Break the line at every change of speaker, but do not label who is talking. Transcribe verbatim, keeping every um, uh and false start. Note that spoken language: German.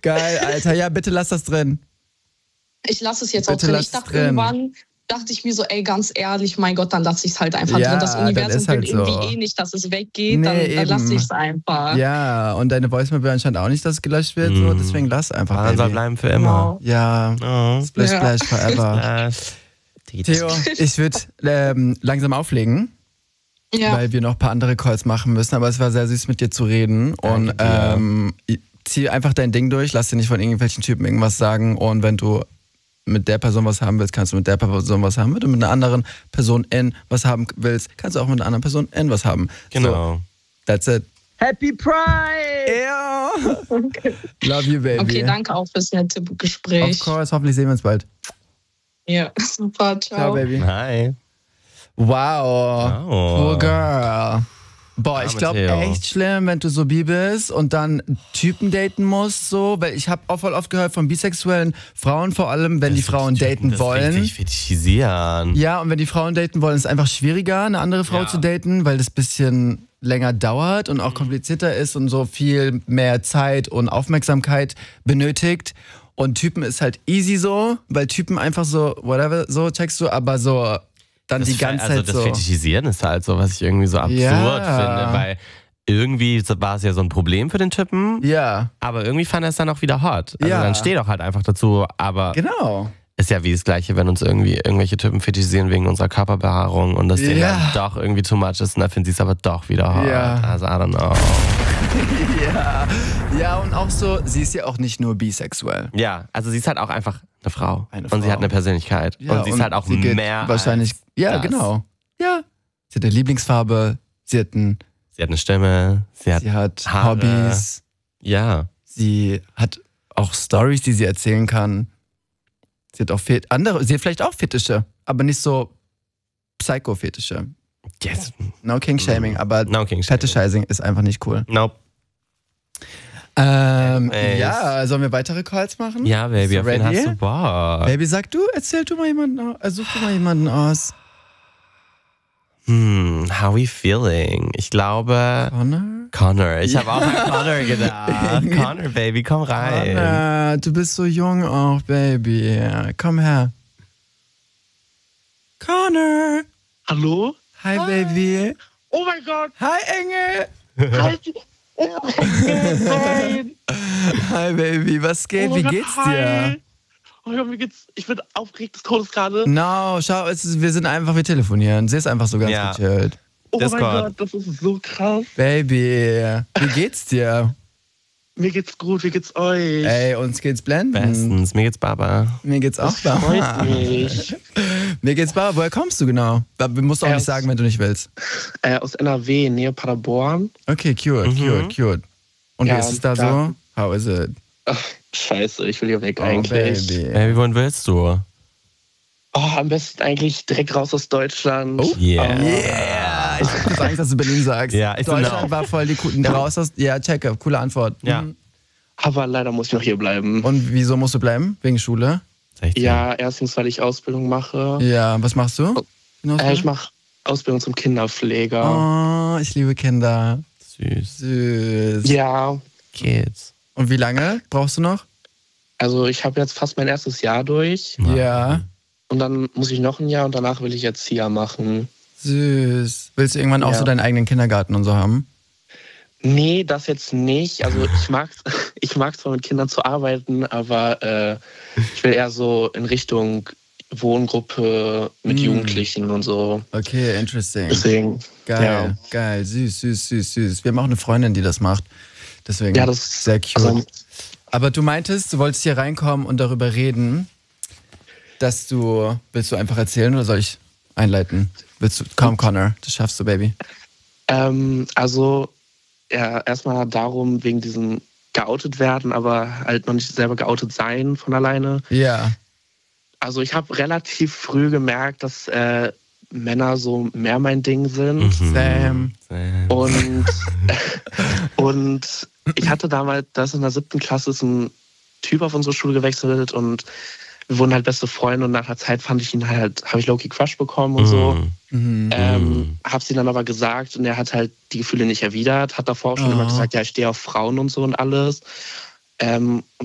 Geil, Alter. Ja, bitte lass das drin.
Ich lasse es jetzt
Bitte
auch drin.
lass
Ich dachte
es drin.
irgendwann, dachte ich mir so, ey, ganz ehrlich, mein Gott, dann lasse ich es halt einfach
Ja,
drin. Das
dann
Universum
ist halt
will irgendwie
so.
eh nicht, dass es weggeht,
Nee,
dann, dann lasse
eben.
ich es einfach.
Ja, und deine Voicemail will anscheinend auch nicht, dass es gelöscht wird, so,
Mm.
deswegen lass einfach,
Bahn soll
Baby.
bleiben für immer.
Ja,
Oh.
splash,
Ja.
splash, forever.
Splash.
Theo, ich würde ähm, langsam auflegen,
Ja.
weil wir noch ein paar andere Calls machen müssen, aber es war sehr süß, mit dir zu reden. Und
Danke dir.
ähm, zieh einfach dein Ding durch, lass dir nicht von irgendwelchen Typen irgendwas sagen. Und wenn du mit der Person was haben willst, kannst du mit der Person was haben. Wenn du mit einer anderen Person N was haben willst, kannst du auch mit einer anderen Person N was haben.
Genau.
So, that's it.
Happy Pride!
Ja.
Okay.
Love you, baby.
okay, danke auch fürs nette Gespräch.
Of course, hoffentlich sehen wir uns bald.
Ja, super, ciao.
Ciao, baby.
Hi.
Wow.
Wow.
Poor girl. Boah, ich
Arme
glaube
Theo.
echt schlimm, wenn du so bi bist und dann Typen daten musst, so, weil ich habe auch voll oft gehört von bisexuellen Frauen vor allem, wenn die Frauen daten
das
wollen.
Richtig fetischisieren.
Ja, und wenn die Frauen daten wollen, ist es einfach schwieriger, eine andere Frau
Ja.
zu daten, weil das ein bisschen länger dauert und auch komplizierter ist und so viel mehr Zeit und Aufmerksamkeit benötigt. Und Typen ist halt easy so, weil Typen einfach so, whatever, so checkst du, aber so dann
Das
die
fe-
ganze
also
Zeit
das
so.
Fetischisieren ist halt so, was ich irgendwie so absurd
Ja.
finde, weil irgendwie war es ja so ein Problem für den Typen,
Ja,
aber irgendwie fand er es dann auch wieder hot. Also
Ja.
dann steh doch halt einfach dazu, aber
genau.
ist ja wie das Gleiche, wenn uns irgendwie irgendwelche Typen fetischisieren wegen unserer Körperbehaarung und das denen
Ja.
dann doch irgendwie too much ist und dann finden sie es aber doch wieder hot.
Ja.
Also I don't know.
Ja. Ja, und auch so, sie ist ja auch nicht nur bisexuell.
Ja, also sie ist halt auch einfach eine Frau.
Eine
und sie
Frau.
hat eine Persönlichkeit.
Ja,
und sie ist halt auch
sie geht
mehr
wahrscheinlich.
als
Ja,
das.
genau. Ja. Sie hat eine Lieblingsfarbe, sie hat, ein,
Sie hat eine Stimme, sie hat
sie hat
Haare.
Hobbys,
ja.
sie hat auch Stories, die sie erzählen kann. Sie hat auch Fet andere, sie hat vielleicht auch Fetische, aber nicht so Psycho-Fetische.
Yes.
No King-Shaming, aber
No King Shaming.
Fetishizing ist einfach nicht cool.
Nope.
Ähm,
Anyways.
ja, sollen wir weitere Calls machen?
Ja, Baby,
So
auf wen
ready?
hast du Bock?
Baby, sag du, erzähl du mal jemanden aus, äh, such du mal jemanden aus.
Hm, how we feeling? Ich glaube,
Connor?
Connor. Ich habe auch an Connor gedacht. Connor, Baby, komm rein.
Connor, du bist so jung auch, Baby. Komm her. Connor.
Hallo?
Hi, Baby.
Oh mein Gott!
Hi, Engel.
Halt! Oh mein Gott, nein!
Hi, Baby. Was geht?
Oh mein
Wie
Gott,
geht's
hi.
dir?
Oh mein Gott, mir geht's. Ich bin aufgeregt des Todes gerade.
No, schau, es ist, wir sind einfach, wir telefonieren. Sie ist einfach so ganz
Ja.
gechillt.
Oh
Discord.
mein Gott, das ist so krass.
Baby, wie geht's dir?
Mir geht's gut, wie geht's euch?
Ey, uns geht's blendend.
Bestens, mir geht's Baba.
Mir geht's auch
Das freut
Baba.
mich.
Mir geht's Baba. Woher kommst du genau? Du musst auch
Äh,
nicht sagen, wenn du nicht willst.
Äh, aus N R W, Nähe Paderborn.
Okay, cute,
Mhm.
cute, cute. Und
Ja,
wie ist es da
da-
so? How is it?
Ach, scheiße, ich will hier weg
Oh,
eigentlich.
Baby.
Baby, wohin willst du?
Oh, am besten eigentlich direkt raus aus Deutschland.
Oh.
Yeah.
Yeah! Ich hab Angst, dass du Berlin sagst.
Ja, ich
Deutschland
genau.
war voll die guten raus aus. Ja, check, coole Antwort.
Ja.
Mhm.
Aber leider muss ich noch hier bleiben.
Und wieso musst du bleiben? Wegen Schule?
sechzehn.
Ja, erstens, weil ich Ausbildung mache.
Ja, was machst du?
Äh, ich mache Ausbildung zum Kinderpfleger.
Oh, ich liebe Kinder.
Süß.
Süß.
Ja,
Kids.
Und wie lange brauchst du noch?
also ich habe jetzt fast mein erstes Jahr durch.
Ja.
Und dann muss ich noch ein Jahr und danach will ich Erzieher machen.
Süß. Willst du irgendwann auch
Ja.
so deinen eigenen Kindergarten und so haben?
Nee, das jetzt nicht. Also ich mag ich mag zwar mit Kindern zu arbeiten, aber äh, ich will eher so in Richtung Wohngruppe mit
Mm.
Jugendlichen und so.
Okay, interesting.
Deswegen,
Geil,
ja.
geil. Süß, süß, süß, süß. Wir haben auch eine Freundin, die das macht. Deswegen
Ja, das ist
sehr cute.
also,
Aber du meintest, du wolltest hier reinkommen und darüber reden, dass du, willst du einfach erzählen oder soll ich einleiten? Willst du, komm Connor, das schaffst du, Baby.
ähm, also ja, erstmal darum, wegen diesem geoutet werden, aber halt noch nicht selber geoutet sein von alleine.
Ja,
Also ich habe relativ früh gemerkt, dass äh, Männer so mehr mein Ding sind.
Mhm.
Sam.
Sam.
Und, und ich hatte damals, das in der siebten Klasse ist ein Typ auf unsere Schule gewechselt und wir wurden halt beste Freunde und nach einer Zeit fand ich ihn halt, habe ich Low-Key Crush bekommen und so.
Mhm.
Mhm.
Ähm, hab's ihm dann aber gesagt und er hat halt die Gefühle nicht erwidert, hat davor auch schon
Oh.
immer gesagt, ja, ich stehe auf Frauen und so und alles. Ähm,